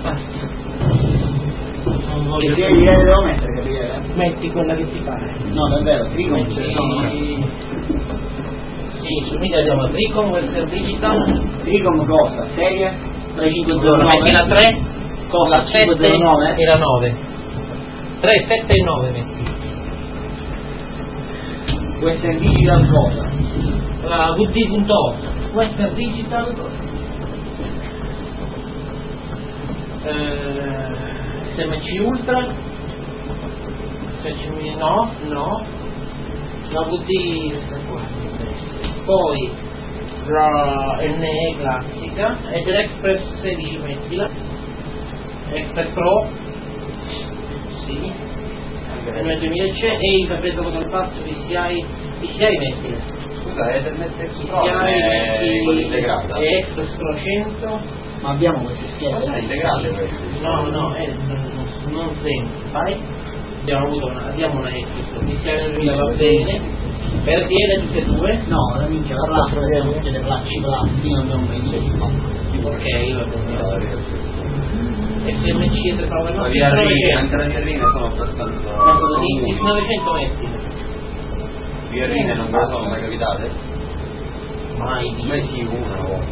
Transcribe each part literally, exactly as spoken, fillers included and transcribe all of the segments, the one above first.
Che piede devo mettere, che piede? Metti quella che ti pare. No, davvero, Tricom Metti... ce ne sono. Sì, su Media abbiamo Tricom, Western Digital. Tricom costa, serie? Allora, metti la tre, costa la sette cinquecentonove e la nove. tre, sette e nove metti. Western Digital cosa? La W D punto otto. Western Digital. Eh, S M C Ultra. S M C no, no. La W D poi la N E classica ed l'Express sedici mettila. Express Pro. Sì. Nel duemilacento e il preso con il passo P C I P C I mettila. Scusa, Ethernet P C Pro è quello integrata? e Express Pro cento. Ma abbiamo queste schede? Ma è integrale questo? No, no, è, non sempre. Fai? Abbiamo avuto una, abbiamo una Express P C I nel duemila va bene. Per dire tutte e due? No, la minchia, la plastica, abbiamo delle placci plastiche, non abbiamo mai visto. Ok, io S M C e Power Ma via Rine, anche la via Rine sono abbastanza... Ma sono di novecento metti. Via Rine non me la sono mai capitate? Mai di. Mai sì, una volta.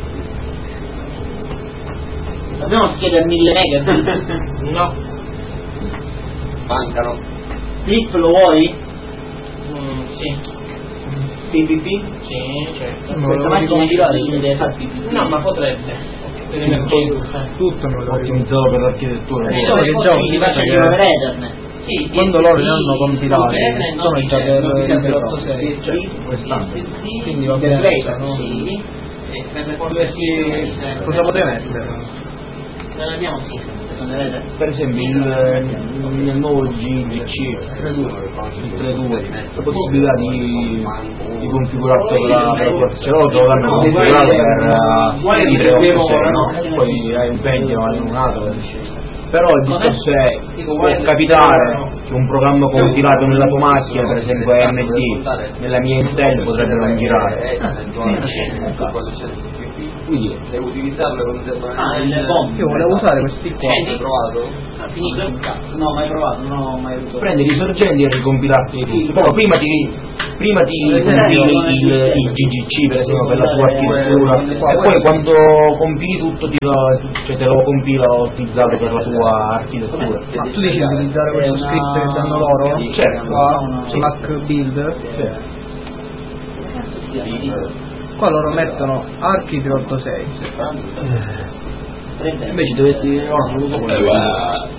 Abbiamo schede a mille megabit. No. Mancano. Flip lo vuoi? Mm, sì. P P P? Sì, certo. No, questa macchina di quindi deve fare P P P. No, ma potrebbe. Tutto non lo ottimizzato per l'architettura. Sì, Solo che già Quindi faccia il per Ethernet. Sì, quando loro ne hanno compilati Ethernet sono già per non il otto sei, cioè, quest'anno. sì, Quindi va per bene. lei, no? sì. E per le Dovessi- cosa potrei mettere? Non abbiamo sì. Per esempio il, nel nuovo G D C il tre due la possibilità di, di configurarlo per la per la ce l'ho già l'hanno configurato per uh, i tre otto sei, no? Poi hai un Pentium, hai un altro. Però il discorso è può capitare che un programma compilato nella tua macchina, per esempio A M D, nella mia Intel potrebbe non girare. Quindi devo utilizzarlo con Ah, il bomb. io volevo usare questi qua. hai provato? Ha finito? No, mai provato, non ho mai avuto. Prendi i risorgenti e ricompilarti tutto. Però prima ti prima ti compili il, il G G C per esempio per la tua architettura e poi quando compili tutto ti lo, cioè te lo compila ottimizzato per la tua architettura. Ma tu dici di utilizzare questo script che danno loro? Certo. Qua, Slack build? Qua loro mettono Archi tre otto sei. Invece dovresti no, non lo so come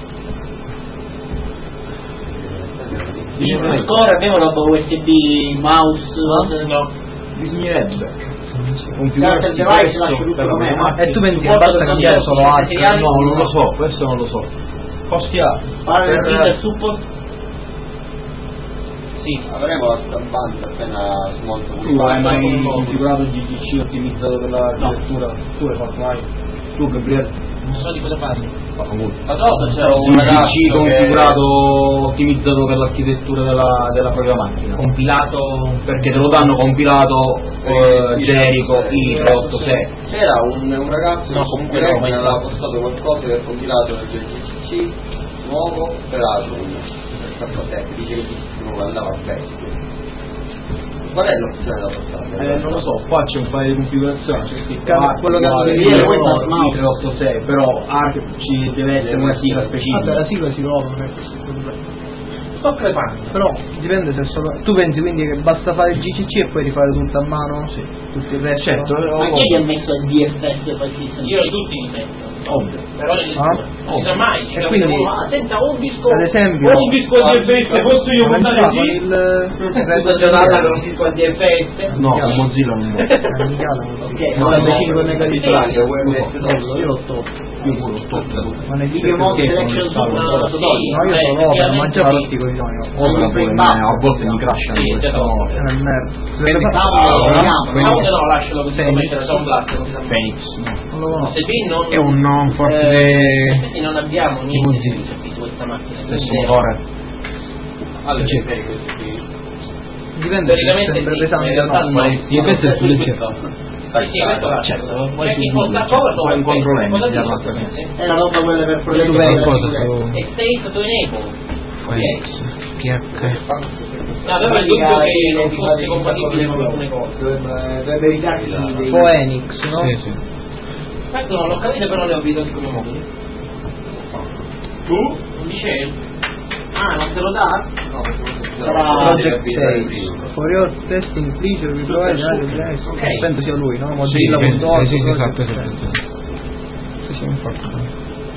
Ancora abbiamo roba U S B, mouse, No. bisognerebbe carta configurarsi device, lascio questo tutto per com'è. la E tu pensi che Supporto basta del cambiare contesto solo Archi? materiali? no, non lo so, questo non lo so. Costi ha Parla del per- build support. Sì, avremo la stampante appena smonto. tu hai mai configurato il G G C ottimizzato per l'architettura? Tu hai fatto mai? Tu Gabriele? Non so di cosa parli. Ma no, c'era un Un ragazzo G G che- configurato ottimizzato per l'architettura della, della propria macchina. Compilato. Perché te lo danno compilato eh, generico i tre otto sei. C'era un, un ragazzo No, che comunque comunque no, mi ma- aveva postato qualcosa che è compilato nel G C C nuovo per Atom per quattro sette, dice che il andava a bestia. Qual è l'opzione da postare? Eh, non lo so, qua c'è un paio di configurazioni, c'è scritto Cambia Arch, quello che uguale, devi i dire, tre otto sei, però Arch ci deve essere una sigla specifica. Vabbè, la sigla si trova, non è questo il problema. Sto crepando. Però dipende se solo. Tu pensi quindi che basta fare il G C C e poi rifare tutto a mano? Sì. Tutto il resto? Certo, Ma chi è che ha messo il D F S poi ci sono? Io tutti li metto. ovvio. Però le Ah? non si sa mai. E quindi, ah, senta un disco. ad esempio, un disco di F S, posso io come mandare fa con G? il Questa giornata con un disco di F S? No, con Mozilla non può. Ok, No, vabbè, no, cinque no, megabit. Io l'ho tolto. Io pure l'ho tolto. Ma nel Di che modo selection No, support sì. togli? No, io Eh, sono Opera, ma già effettivamente tutti i coglioni. Opera pure, ma a volte mi crashano Sì, queste certo. cose. È una merda. Sound lo Ah, chiamiamo, no, lascialo così come c'era Sound Blast. Phoenix, no. Non lo conosco. Se qui non. È un non forte Eh, infatti non abbiamo niente Mozilla. di servizio su questa macchina. stesso quindi- motore. Allora, Sì. c'è questi qui. Dipende se è Teoricamente sempre sì, pesante in o realtà no. no. Dipende sul leggero. Sì, sì, questo va, certo. Poi C'è su chi Google posta c'è cover, poi un controllo cosa di dice? armazzamento. È la roba quella per Tu proteggere vedi la cosa sicurezza. su E safe to enable. Ok. P H. No, avevo il dubbio che non fosse compatibile con alcune cose. Dovrebbe verificarsi dei... Phoenix, no? Sì, sì. Questo non l'ho capito, però le ho visto come moduli. Tu? Non dice... Ah, non te lo dà? No, Project Sage. For your testing feature we provide anche Ok. penso sia lui, no? Sì, Mozilla sì, punto org, sì, sì, Project esatto, Sage. esatto. Sì, sì, infatti.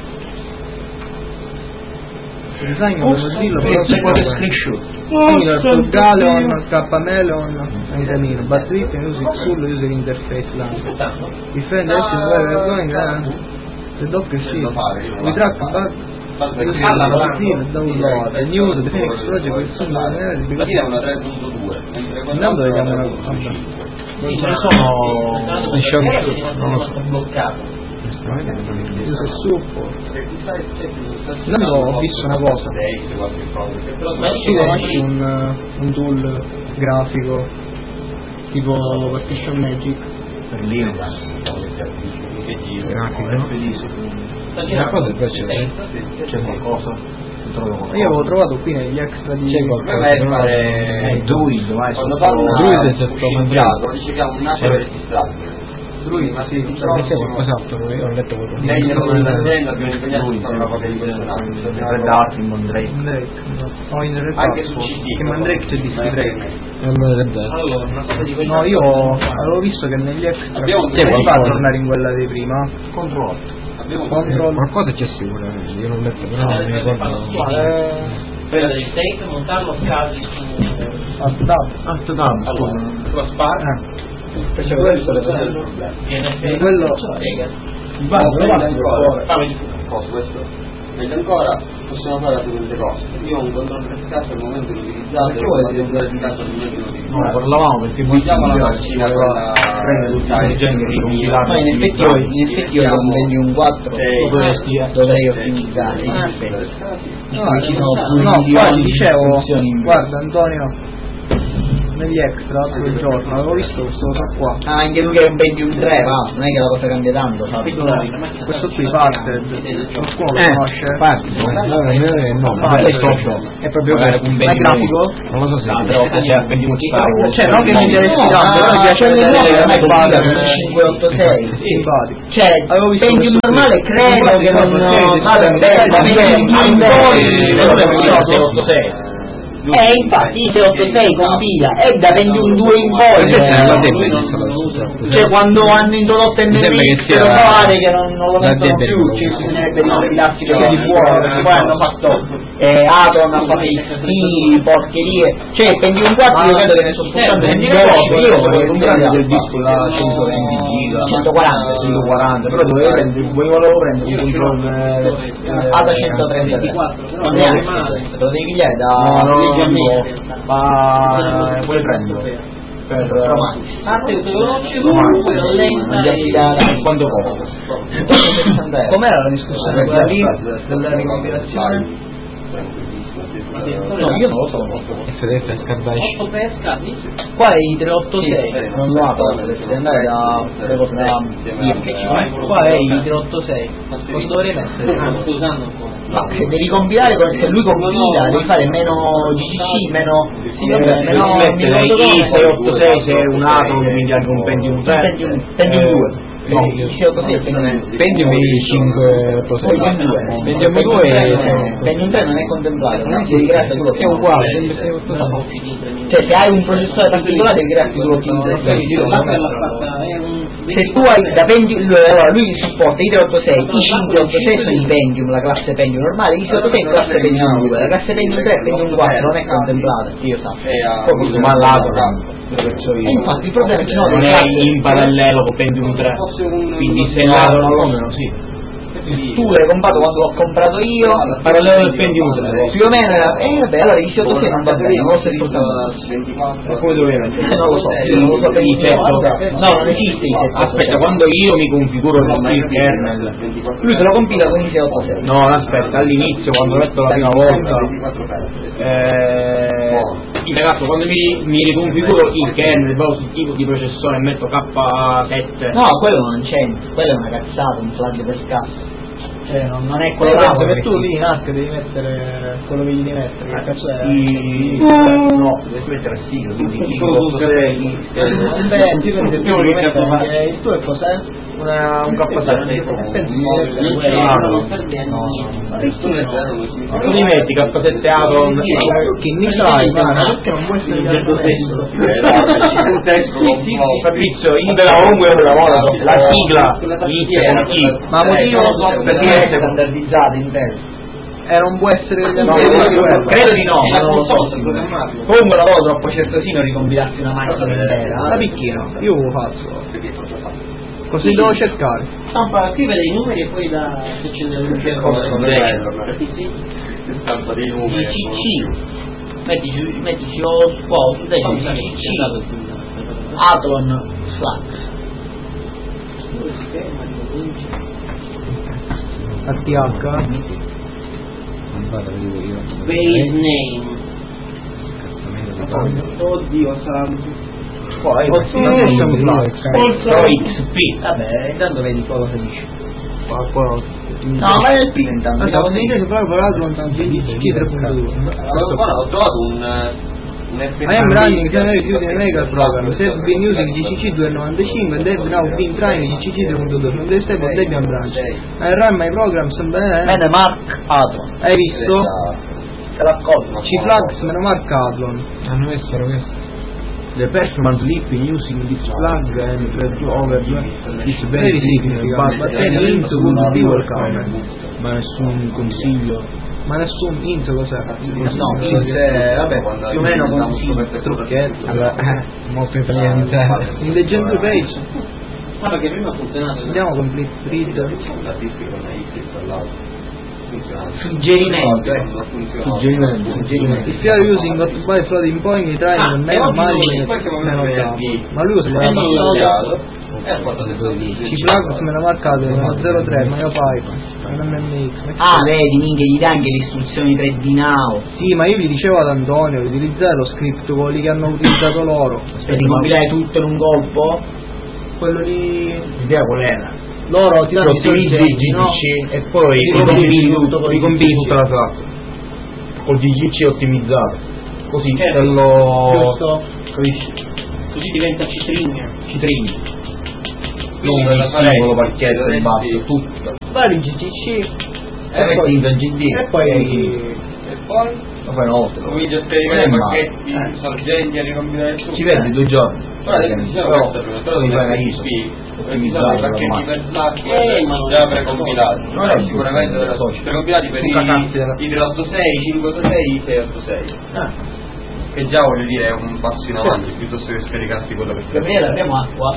Design di Mozilla però Sì, secondo sì, me. screenshot. Similar to Galeon, Kmelon and Camino, but written using full user interface language. Aspettando. Defend everything where we're going and the docker sheet. We track back using Mozilla download and use the Phoenix project with some la via è una tre punto due, mentre quella Intanto vediamo una è vabbè. Non ce ne sono Screenshot. non lo so. Bloccato. User support. Intanto ho visto una cosa. Tu conosci un, un tool grafico tipo Partition Magic? Per Linux. Grafico, no? Sta Ma cosa invece girando. c'è qualcosa? Non trovo qualcosa. Io avevo trovato qui negli extra di... C'è qualcosa, Come però fare- è Druid, vai, Quando sotto- fanno Druid una è sotto scienziato, Mandrake. riceviamo un altro registrato. Druid, ma sì, Perché c'è qualcos'altro, io ho letto qualcosa. Lei ne come l'azienda abbiamo impegnato a fare una cosa di questo Red Hat in Mandrake. Mandrake, no. Oh, in realtà Anche su C D. che Mandrake c'è di Steve. E allora Red Hat. Allora, una cosa di questa... No, io avevo visto che negli extra Abbiamo come un fa a qualcosa. tornare in quella di prima? Control. Abbiamo Control. Qualcosa c'è sicuramente, io non ho letto, però non mi ricordo. Eh, Quella del safe, montarlo scasi su... Alt tab. Alt tab, Allora, scusa. crossbar, Eh, Perché questo è il problema. viene Quello- spiega. vai, No, lo meglio va. ancora. Fammi di Cosa questo? Meglio ancora, possiamo fare la seguente cosa. Io ho un controllo per scasso al momento utilizzato Perché e vuole vado a dire- di caso al momento No, utilizzato. parlavamo perché Utilizziamo la Mozilla macchina voleva quella- prendere tutti i generi di compilati. No, in effetti io, in effetti io con Pentium quattro Sì. dovresti, dovrei ottimizzare in effetti. No, Ci sono no, due no, milioni qua di dicevo, funzioni in più. guarda Antonio, negli extra quel giorno avevo visto questo cosa qua. Ah, anche tu che hai un Pentium tre, va, non è che la cosa cambia tanto, Fabio. Questo qui, Parted, qualcuno lo Eh, conosce? parti, no, eh, no, ma Ah, questo questo è proprio Magari per un Ma è grafico? Non lo so se Ah, però c'è un Pentium Star. Cioè, non che mi interessi tanto, però mi piace vedere come come vada. cinque otto sei. Simpatico. Cioè, Avevo visto Pentium questo normale qui. credo che non Sì, vada sì, bene, sì, ma sì, Pentium sì, in sì, poi sì, secondo me sì, non sì, so otto sei. Eh, infatti i sei otto sei compila e da Pentium due in poi Questa è la eh, Debian installata. cioè quando hanno introdotto Mi sembra che M M X sia per provare che non, non lo la mettono Debian più, ci installata. bisognerebbe ricompilarsi perché di buono, perché poi hanno fatto eh, Atom, hanno fatto i stili, porcherie, cioè Pentium quattro io credo che ne sto sfruttando ventidue, io vorrei comprare del disco da centoventi giga, centoquaranta, centoquaranta, però dovevo prendere, volevo prendere un controller A da centotrentatré, non neanche, te lo devi pigliare da No, no, legge a no, me. ma vuole prenderlo per Parte veloce, Romano. comunque lenta e... da quanto costa? sessanta euro. Com'era la discussione quella lì della ricompilazione? No, io non lo so. F D F Scardai otto pesca, sì. Qua è i tre otto sei. Sì, non lo apro, devi andare da le cose da Che ci fai? Qua è i tre otto sei. Cosa dovrei mettere? Ah, lo sto usando ancora. ma se devi compilare con, se lui compila devi fare meno G C C, meno Sì, vabbè, meno mettere i sei otto sei se è un Atom quindi anche un Pentium tre Pentium Pentium due. no, I sei otto sei Pentium Pentium i cinque otto sei Pentium due è Pentium tre non è contemplato, non è che devi creare tu è uguale, sempre sei otto Non sei. ho finito niente. cioè se hai un processore particolare devi crearti tu l'ottimizzazione. Se tu hai da Pentium, allora lui supporta i tre otto sei, i cinque otto sei sono i Pentium, la classe Pentium normale, i sei otto sei è classe Pentium due, la classe Pentium tre e Pentium quattro non è contemplata, io so. Poi Questo ma lato E infatti il problema è che ci sono non delle è classi- in parallelo con Pentium tre quindi se lato no, sì tu l'hai comprato quando l'ho comprato io, parallelo del Pentium tre più o meno era, eh vabbè allora i sei otto sei non va bene, non lo sto sfruttando. come doveva Eh, non lo so, io non lo so per i sette. No, non esiste i sette. aspetta quando io mi configuro il kernel Lui se lo compila con i sei otto sei. no aspetta all'inizio quando l'ho letto la prima volta eh, ragazzi, quando mi, mi riconfiguro il kernel, vedo sul tipo di processore e metto K sette. No, quello non c'entra, quello è una cazzata, un flag per scasso. Cioè, non, non è quello Quello là. penso che tu lì in H devi mettere quello che gli devi mettere, che cazzo è? I... no, devi mettere il siglo, quindi otto sei. Beh, ti pensi che tu devi mettere il tuo è cos'è? Una, un K sette. Pensi Non che c'è, no, no. non serve a niente. Tu li metti K sette Atom che mi sai, guarda, perché non può essere lo stesso. un testo con Fabrizio, io della comunque lavoro, la sigla inizia con chi? Ma motivo Perché è standardizzato in testa. eh, non può essere il No, credo di no, ma non lo so. Comunque lavoro troppo certosino ricompilarsi una macchina intera. la picchina, io lo faccio. Così devo cercare. Stampa, scrivere i numeri e poi da se c'è del bello, sì, sì. stampa dei I numeri. C C. Mettici, mettici o qua su destra C C. Athlon Flux. A T H. Base name. Oddio, sarà Poi adesso è un flux. Polso X P. Vabbè, intanto vedi cosa dice. No, ma è il P intanto. Allora, quando inglese proprio per l'altro non G tre punto due. Allora, ho trovato un un F I am running January Beauty and Makeup program. Have been using G C C due novantacinque and have now been trying G C C tre punto due from the stable Debian branch. I run my programs bene. Bene, Mark Athlon. Hai visto? Te l'ha colto. C-Flags me lo marca Athlon. Hanno messo questo. The performance leaping using this flag and over this very significant, but then into would be welcome. Ma nessun consiglio. Ma nessun int cos'è? No, int, vabbè, più o meno consiglio. Trucchetto. Molto intelligente. In the gender page. Ah, perché prima ha funzionato. Andiamo complete read. la disk con la X installata. Funziona. Suggerimento, eh. Non funziona. Suggerimento, suggerimento. If you are using hotspot floating point, i try Ah, non e meno oggi male noi- poi siamo meno venuti down. venerdì. Ma lui cosa E fa? non l'ho usato. E ho fatto adesso C-Flags me l'ha marcato meno zero tre, ma io Python. Non M X. Ah, vedi, minchia, gli dà anche le istruzioni tre D Now. Sì, ma io gli dicevo ad Antonio di utilizzare lo script quelli che hanno utilizzato loro. Per ricompilare tutto in un colpo. Quello lì. L'idea qual era? Loro ti Ti danno i ottimizzi il soggetti, no? G T C e poi Ti ricompili ricompili tutto, tutto, ricompili sì, tutta la classe. Col G T C ottimizzato. Così Certo. te lo Giusto? capisci? Così diventa citring. Citrini. Quindi Non la il farei, singolo pacchetto e dovresti- basta, tutto. Vari G T C E metti in G D. e poi E poi lo fai una volta. cominci a Eh, scaricare i ma- pacchetti eh. sorgenti e ricombinare tutto. Ci perdi due giorni. Ora adesso ci sono Però questa prima, però poi devi fai una fare ISO. ci sono i Ottimizzare pacchetti ormai. per Slack Eh, ma non già è- precompilati. non No, è sicuramente tutto, sono so. precompilati per Tutta cazzera. i, i tre otto sei, i cinque otto sei, i sei otto sei. ah, Che già voglio dire è un passo in avanti piuttosto che scaricarsi quello che Per me abbiamo acqua.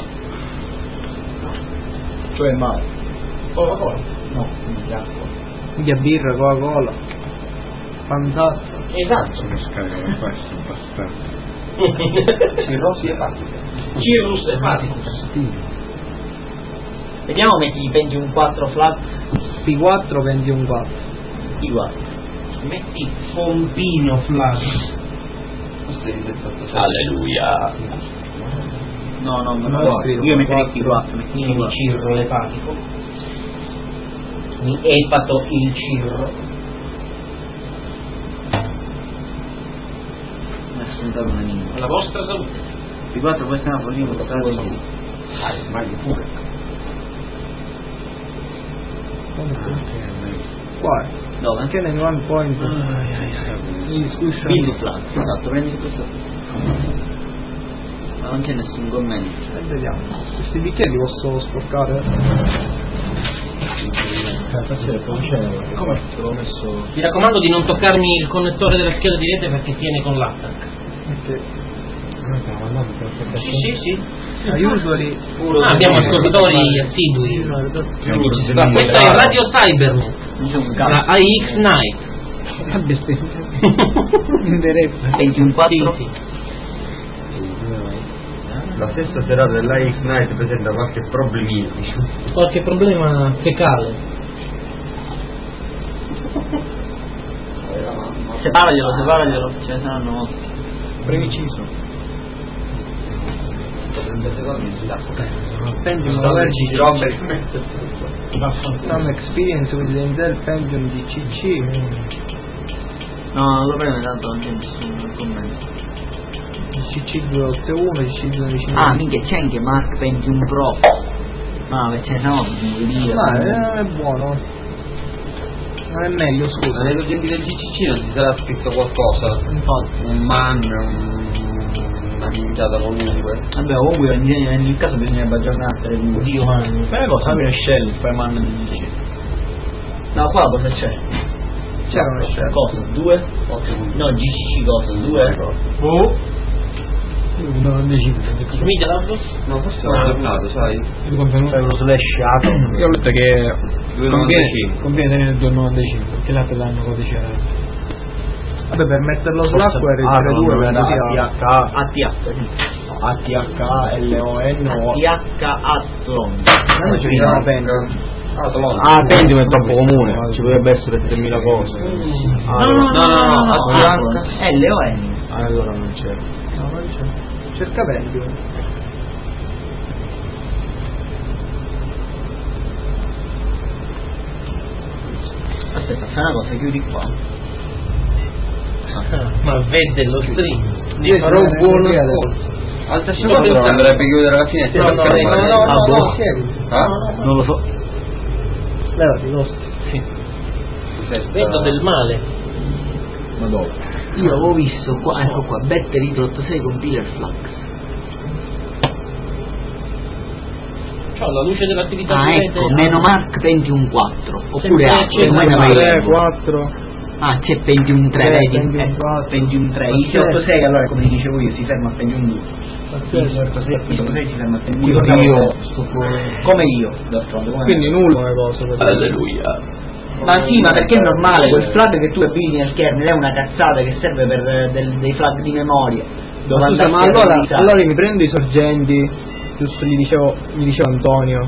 Cioè male. Coca-Cola? No, quindi acqua. minchia birra, Coca-Cola. Fantastico. Esatto. sono scaricato questo bastardo. Cirrosi epatica. Cirrus Hepaticus. Vediamo, metti Pentium quattro Flux. P quattro Pentium quattro. P quattro. Metti Pompino Flash. Questo è il settantosei. Alleluia. No, no, Non non l'ho lo scritto. Io metterei P quattro, metti Quindi Cirro Epatico. Mi epato il cirro. Mi ha sentato una lingua. La vostra salute. P quattro può essere una fornitura totale di Qua. Dove? Anche nel one point. In discussion. Build Flux, esatto, prendi questo. Ma non c'è nessun commento. E vediamo. Questi bicchieri li posso sporcare? Come te l'ho messo? Mi raccomando di non toccarmi il connettore della scheda di rete perché tiene con l'attack. Ok. Sì, sì, sì. Ah, usually. Ah, abbiamo ascoltatori assidui. Usually, Questa è Radio Cybernet. Non c'è un La cazzo. A I X Night. Ah, bestemmia. Indiretta. Pentium quattro? Sì, sì. La stessa serata dell'I X Night presenta qualche problemino. Qualche problema fecale. Separaglielo, separaglielo, ce ne saranno molti. Premiciso. trenta secondi si dà. Pentium Non Overclock. ci rompe il mezzo. Some experience with the Intel Pentium D C C. No, non lo prendo tanto, non c'è nessun commento. D C C duecentoottantuno, D C C duecentocinquanta. Ah, minchia, c'è anche Mark Pentium Pro. No, perché ce ne sono di dire. Ma eh, è buono. Non è meglio, Ma scusa. nei documenti del G C C non si sarà scritto qualcosa? Infatti. Un man, un... una minchiata qualunque. Vabbè, comunque in ogni caso bisognerebbe aggiornare le Dio, man. Fai una cosa, fammi una shell, fai man di dici. No, qua cosa c'è? C'era una scelta. Cosa? Due? No, G C C cosa? Due? Oh. Non decido. Media Labs? No, forse l'ho aggiornato, sai? Il contenuto. Fai uno slash atom. Io ho letto che due conviene, novantacinque. conviene tenere il due novantacinque perché l'altro danno codice R. Vabbè, per metterlo sull'acqua è il tre due, penso sia. A T H. A T H L O N o T H Athlon. Quando ci vediamo Pentium. Ah, Tolon. Ah, Pentium è troppo comune, ci potrebbe essere tremila cose. Ah, No, no, no, no, no, Athlon. L O N. Ah, allora non c'è. No, non c'è. Cerca Pentium. Aspetta, fai una cosa, chiudi qua. Ma vede lo stream. Io farò un buon Altra seconda andrebbe chiudere la finestra. No, no, perché no, magari- no, no, boh. no, chiedi. Ah? Non lo so. Levati, lo Sesta- Vedo del male. Ma dove? Io avevo visto qua, ecco qua, Battery trentasei Compiler Flux. Cioè, alla luce dell'attività Ah, di ecco, rete- meno Mark Pentium quattro. Oppure Sempre altro, c'è come ne male. vai? tre, quattro. Ah, c'è Pentium tre, Eh, vedi? Pentium Ecco, quattro. Pentium tre. I sei otto sei allora, come dicevo io, si ferma a Pentium due. I sei otto sei si ferma a Pentium due. Io Come io, d'altronde, come Quindi me. nulla come cosa. per- Alleluia. Ma sì, ma perché è normale, quel flag che tu abbini nel kernel è una cazzata che serve per eh, del- dei flag di memoria. Dove Ma scusa, ma andarsi a allora, realizzare. allora mi prendo i sorgenti, giusto gli dicevo, gli dicevo Antonio.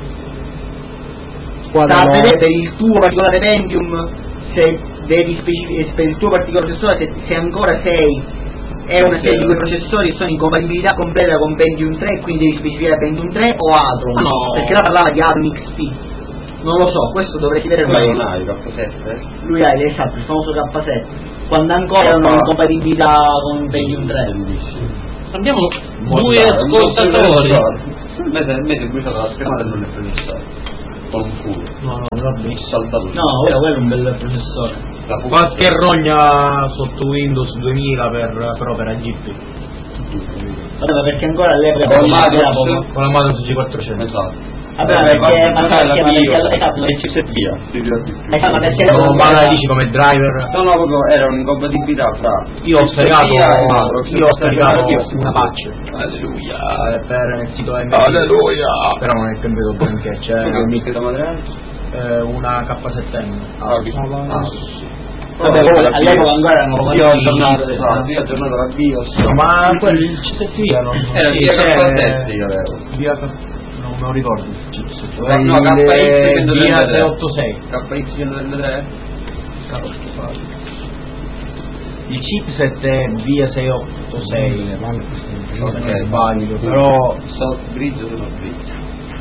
Qua Sta a da vedere per il tuo particolare Pentium se devi specificare per il tuo particolare processore se, se ancora sei è una serie di quei processori che sono in compatibilità completa con Pentium tre, quindi devi specificare Pentium tre o Athlon. No. Perché là parlava di Athlon X P. Non lo so, questo dovresti vedere Ma non lui. hai K sette? Lui ha esatto, il famoso K sette. Quando ancora erano in compatibilità con Pentium tre. Bellissimo. Abbiamo due ascoltatori. Me se lui stata la schermata e non è processato. Con un culo. No, no, vabbè. Mi saltato. No, quello, quello è un bel processore. La pu- Qualche rogna sotto Windows duemila per, però per A G P. Vabbè, ma perché ancora all'epoca Con non Matrix. c'era poco. Con la Matrix G quattrocento. Esatto. Vabbè, ma perché ma non è perché la ma perché bio, esatto, è chipset via. Ti dirò di più. esatto, ma perché No, all'epoca ma la era- dici come driver. No, no, proprio era un'incompatibilità fra. Io ho scaricato, Via e Matrix. io ho scaricato Io- una patch Alleluia. eh, per il sito M D. Alleluia. Però non è cambiato benché, c'è Che un mica da madre? eh, una K sette M. Ah, che- Ah, ah, Vabbè, comunque, all'epoca ancora erano Io ho compatibili. aggiornato, esatto, io ho aggiornato la BIOS. No, ma quello il C sette via non Era sì, via c'è- K sette io avevo. via K- non me lo ricordo il chipset. No, no, K X centotrentatré. via sei otto sei. K X centotrentatré? Cavolo, che fa? Il chipset è via sei otto sei, non è Ok. valido, però So bridge o sono bridge?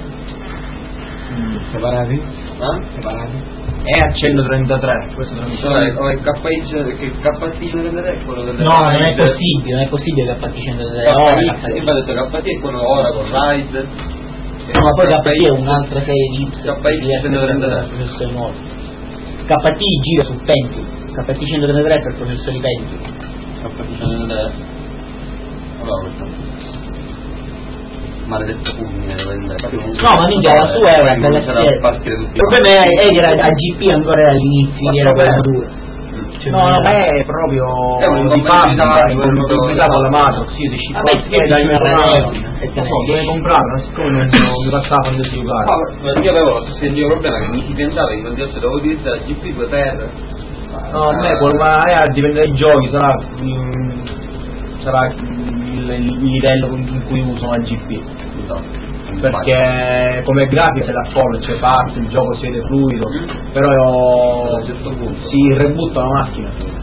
Separati? Eh? Separati? è a centotrentatré. Questo non mi Cioè, come il K X, che il K T centotrentatré è quello delle No, non è Ride. possibile, non è possibile che K cento K ora X, io mi ho detto K T è quello ora con Ride. No, ma poi K T è un'altra serie di K X centotrentatré. processori nuovi. K T gira su Pentium, K T centotrentatré per processori Pentium. K T centotrentatré. Allora, questo. Maledetto fulmine dove andare. No, ma minchia, la sua è una bella sarà serie. partire tutti. Il problema è è che era a G P ancora era all'inizio, era quella dura. No, no, ma è proprio È un di compatibilità fabbrica, con il compatibilità con la Matrix, io dici Vabbè, qua sì, scheda sì, io sì, compravo, sì, non sì, so, sì. dove comprarla, siccome non non mi passava quando si giocava. Ma io avevo lo stesso mio problema che mi si pensava in continuazione dovevo utilizzare G P due per. No, a me quel- ma eh, dipende dai giochi, sarà mm, sarà il, il livello in cui usano la G P. Perché come grafica se la folle, cioè parte, il gioco si vede fluido, però a un certo punto. si rebutta la macchina.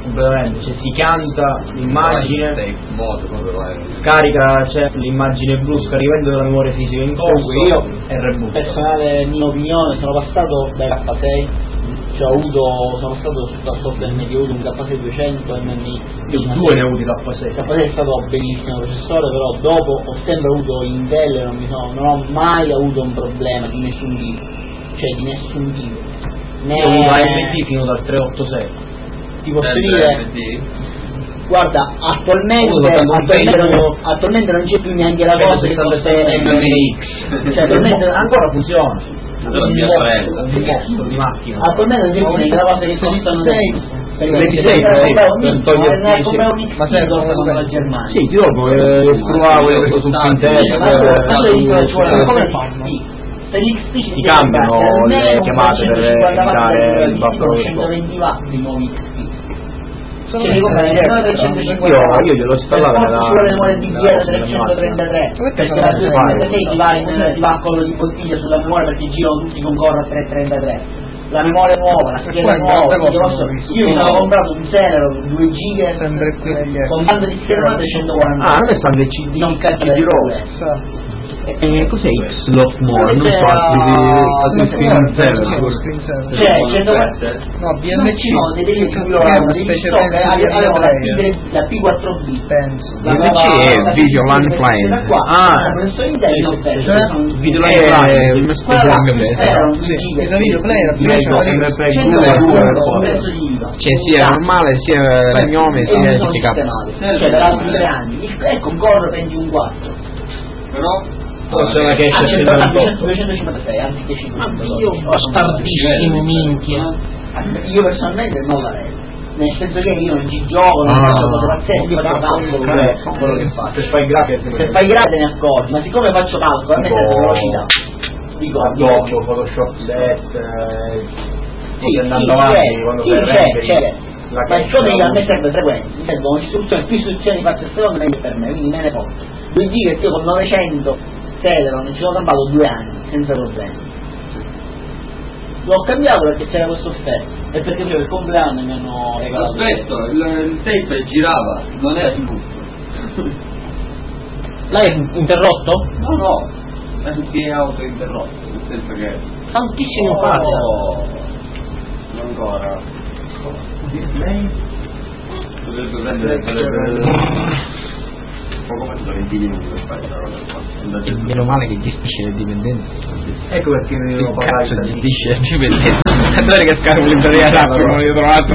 completamente, cioè si canta l'immagine, Safe mode proprio è. carica c'è l'immagine blu, scaricamento della memoria fisica in corso Comunque io, e reboot. personale mia opinione, sono passato dai K sei, cioè ho avuto, sono stato su software M D, ho avuto un K sei duecento M M I. Io due ne ho avuti K sei. K sei è stato un bellissimo processore, però dopo ho sempre avuto Intel e non mi sono, non ho mai avuto un problema di nessun tipo, cioè di nessun tipo. Ne Io ho avuto A M D fino dal tre otto sei. ti posso Sempre dire, M D? guarda, attualmente, Uso per attualmente, un non, attualmente non c'è più neanche la cosa che fosse M M X. cioè attualmente ancora funziona. Allora mia sorella. Un mostro di macchina. attualmente non c'è più neanche la cosa che costano ventisei, per togliere ne compravo un X Ma sai, costano come- la Germania. Sì, ti dopo eh, provavo io questo sul Fintech, Ma quando dico, eh, cioè, eh, come fanno? Per l'X P ti cambiano le chiamate per evitare il buffer centoventi watt di nuovi X P. Sono Cioè, come diversi, trecentocinquanta io- watt. io glielo installavo Per forza nella- ci vuole memoria D D R nella- trecentotrentatré, Come perché te la la duecentotrentatré ti va in- ti va a collo di bottiglia sulla memoria perché girano tutti con Core a trecentotrentatré. La memoria nuova, la scheda Poi nuova, tante quindi cose posso- ho visto. io mi sono comprato un Celeron due giga Sempre qui negli con banda di schermata e centoquaranta. Ah, non è stato il C D, Non C capire D roll. Eh, cos'è X-Lock More? Non so, altri altri screen server. Cioè, centoquaranta No, B M C no, ne devi più devi specie stoccare, penso avevo la di P- la P quattro B. penso. La B M C nuova- è la Video P- Line questa Client. qua, Ah. la professore Intel Sì, non sì, penso, cioè, sono- Video Eh, Line Client. quella là Eh, era un sì, giga. questa video player, Sì, prima no, c'era M P cento due, due, un due. pezzo di IVA. Cioè sia normale sia legnome E sia mi sono S D K. sistemato, cioè per altri tre anni. Il- Ecco, Core Pentium quattro. Però Forse una che Ah, esce centocinquanta, duecentocinquantasei, anziché cinquecento. Io bastardissimo, minchia. Io personalmente non la vedo. Nel senso che io non ci gioco, non Ah. faccio cose pazzesche, faccio calcolo, Eh, quello che faccio. Se fai i grafici Se fai grade ne accorgi, ma siccome faccio calcolo, a me serve velocità. Dico, Adobe, Photoshop set, eh, sì, poi andando sì, avanti c'è, quando sì, fai il c'è, rendering, c'è. la Ma siccome io a me cache- serve frequente, mi servono istruzioni, più istruzioni fatte a secondo meglio per me, quindi me ne porto. due giga che io con novecento Celeron ci sono campato due anni, senza problemi. L'ho cambiato perché c'era questo offerta e perché io il compleanno mi hanno regalato. aspetta, il, il tape girava, non è smooth. L'hai interrotto? No, no, si è autointerrotto, nel senso che. Tantissimo faccia. Oh, non ancora. Potrebbe prendere potrebbe- poco meno da venti minuti per fare questa roba qua. Andate su. Meno male che gestisce le dipendenze. Ecco perché mi devo Che pagare cazzo i gestisce le dipendenze? Allora che scarico l'imperia rapa come io ho trovato.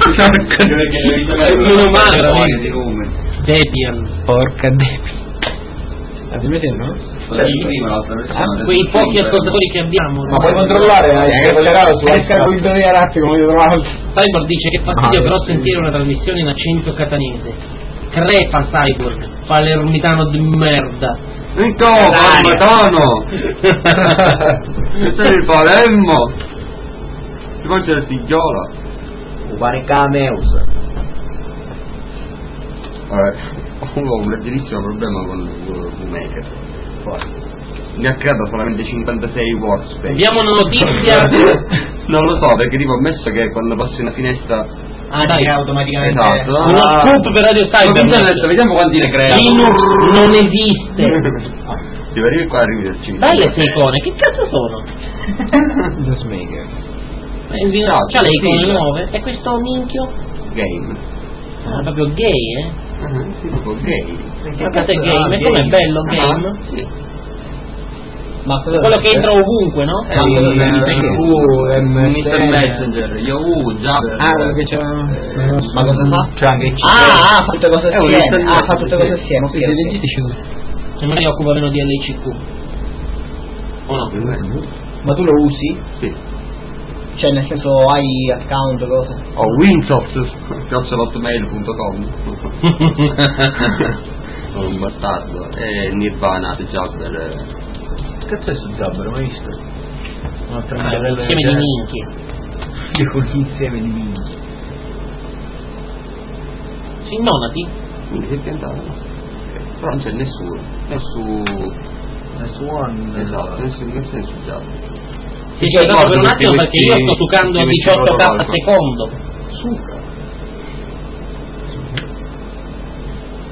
Meno male, Storie di numeri. Debian. Porca Debbie. State vedendo? Sì, prima l'altra versione. Quei pochi ascoltatori che abbiamo. Ma puoi controllare eh, quelle raro su scarico l'imperia rapa come io ho trovato. Cyborg dice che fastidio Ah, però sì. sentire una trasmissione in accento catanese. Crepa Cyborg, palermitano di merda. Ecco, Parmetano! Sei il Palermo! Ti faccio la stigliola! Ubare Cameus. Vabbè, ho un leggerissimo problema con il Maker. Mi ha creato solamente cinquantasei workspace. Abbiamo una notizia. Non lo so, perché tipo ho messo che quando passi una finestra. Ah, dai, automaticamente. Esatto. uno Ah. scoop per Radio Ma mi hanno detto, Cyber. vediamo quanti ne crea. Linux non esiste. Devo arrivare qua arrivi al cinque. Belle queste icone, che cazzo sono? Just maker. Eh, C'ha le icone nuove e questo minchio? Game. Ah, proprio gay, eh? Ah, sì, proprio gay. Ma cazzo è game? E com'è bello game? Ah, sì. Ma quello che entra ovunque, no? È un M Instant Messenger, Yahoo, Jabber. Ah, quello che c'è. Ma cosa fa? C'è anche il C Ah, ha fatto tutte cose È un assieme. instant Ah, ha fatto tutte cose message, assieme. sì. Ok, Sì, ok. gestisci E magari occupa meno di L C Q. O no? Ma tu lo usi? Sì. Cioè, nel senso, hai account, cosa? Ho Winsoft, chiocciolotmail punto com. Sono un bastardo. E Nirvana, Jabber. Che cazzo è su Jabber, mai visto? Un'altra Ah, è un merda insieme del di genere. minchie. Dico un insieme di minchie. Sinnonati? Quindi si è piantato, no? Però non c'è nessuno. È su. S uno. Esatto, nessuno, nessuno è su Jabber. Si Sì, è dato no, per un tutti attimo perché io questi- sto sucando a tutti questi diciotto K protocolli. secondo. Suca.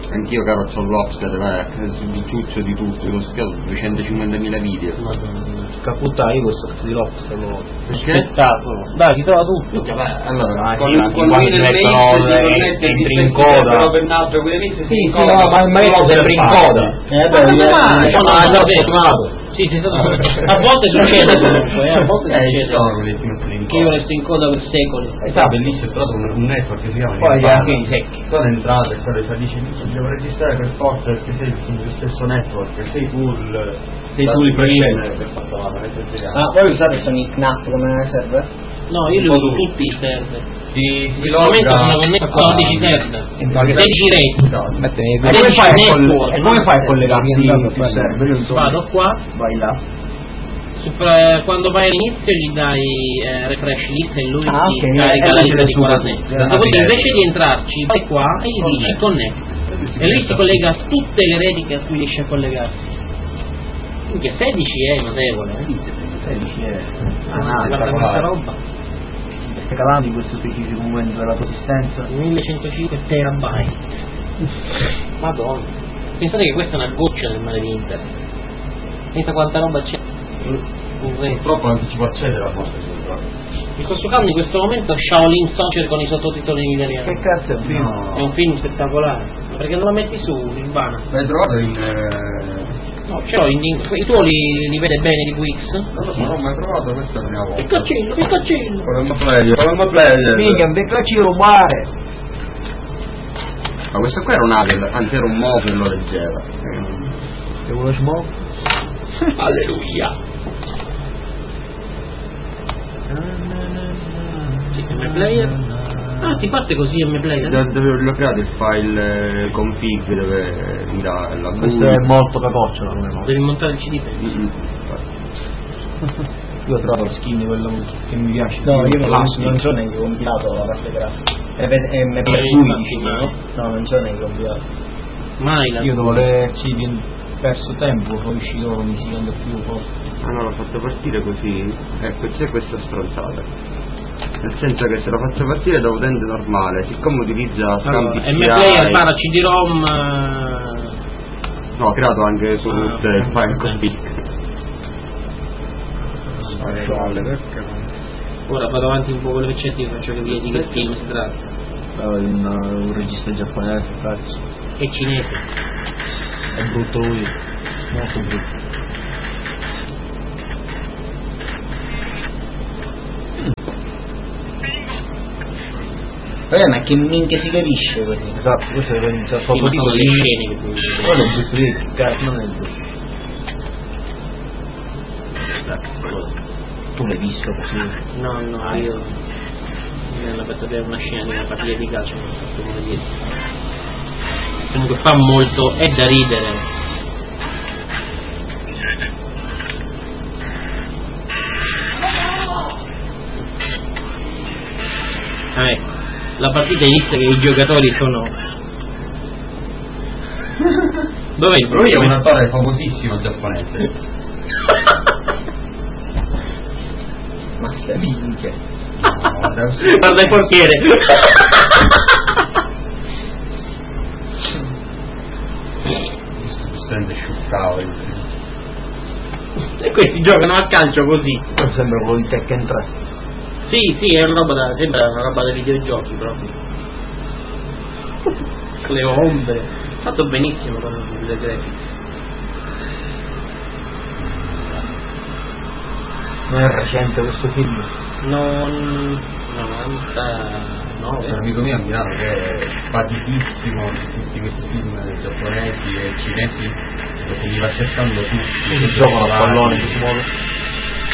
Anch'io caro c'ho l'Obster, ma di ciuccio di tutto, io ho schiato duecentocinquantamila video. Caputtà, io questo cazzo di Lobster lo... Perché? Spettacolo. Dai, si trova tutto. Allora, con con, con lui nel mail si entri in coda. per un altro quelli Sì, sì, no, ma magari sempre in coda. Eh beh, ma già fortunato. Sì, sì, a volte succede comunque, eh, a volte Eh, ci succede. sono quelli che mettono in Che io resto in coda per secoli. Eh, sta bellissimo, tra l'altro un, un network che si chiama Poi Nirvana. anche i secchi. Quando entrate, quello ci dice devo registrare per forza perché sei sullo stesso network, sei full, sei Da- full il prima. per fatto la esageriamo. Ma voi usate sono i K N A P come server? No, io li uso tutti i server. Si, In si questo momento sono logga connesso a quattordici server, sedici reti. E Ma come dici fai a network, coll- e come fai a collegarti Andato a sul fare- server? Io insomma, Vado qua, vai là. Sopra- quando vai all'inizio gli dai eh, refresh list e lui Ah, ti ok, carica eh, la eh, lista ce di l'ho quaranta. subito. Dopodiché Ah, invece di entrarci vai qua e gli dici connect e lui si collega a tutte le reti che a cui riesce a collegarsi. Minchia, sedici è notevole, eh? sedici è... Ah, guarda questa roba, Stai calando in questo specifico momento della tua esistenza? millecentocinque terabyte. Madonna, pensate che questa è una goccia del mare di internet. Pensa quanta roba c'è. In rete. purtroppo non si può accedere a molte cose. Il vostro canale in questo momento Shaolin Soccer con i sottotitoli in italiano. Che cazzo è il film? No. È un film spettacolare. Ma perché non la metti su, Silvana? L'hai trovato in... Eh... No, ce l'ho in, in i tuoi li, li vede bene di Wix? Non lo so, non ho mai trovato, questa è la prima volta. Che caccello, che caccello! Palermo Player, Palermo Player. Mica, un beccacci rubare! Ma questo qua era un Adel, anzi era un Mo che lo leggeva. Che vuole smoke? Alleluia! Sì, M Player? Ah, ti parte così M Player? Dove dove l'ho creato il file eh, config dove mi dà la Questo è molto capoccio come cosa. Devi montare il C D per Mm-mm. Io ho trovato lo skin, quello che mi piace. No, io non, Classico. non so neanche compilato la parte grafica. È è M P Eh, due infatti, dici, ma- no? No, non so neanche compilato. Mai la... Io dopo le sì, ho perso tempo, poi uscito non mi si rende più forte. Ah no, l'ho fatto partire così. Ecco, c'è questa stronzata. Nel senso che se lo faccio partire da utente normale, siccome utilizza scambi Allora, C M Player I, para C D ROM... eh, no, ho creato anche su Ah, tutte il ok. file config. Ora vado avanti un po' con le ricette e faccio capire di che film si tratta. Un, un regista giapponese, cazzo. È cinese. È brutto lui. Molto brutto. Vabbè, ma che minchia si capisce così? Esatto, questo è già Sì, poco ma tipo sono le di... scene che tu dici. Quello è il brutto di... Cazzo, non è il brutto. Tu l'hai visto così? No, no, io mi hanno fatto vedere una scena di una partita di calcio, non so come dire. Comunque fa molto, è da ridere. Ah, ecco, la partita inizia che i giocatori sono... Dov'è il Lui è un problema? attore famosissimo giapponese. Ma che minchia. No, deve essere- Guarda il portiere. Sente sciuccavo. E questi giocano a calcio così. Questo sembra quello di Tekken tre. Sì, sì, è una roba da, sembra una roba da videogiochi proprio. Le ombre. Fatto benissimo con le grafiche. Non è recente questo film. Non... novantanove. C'è un amico mio a Milano che è patitissimo di tutti questi film giapponesi e cinesi, lo veniva cercando tutti. Si giocano a pallone in questo modo.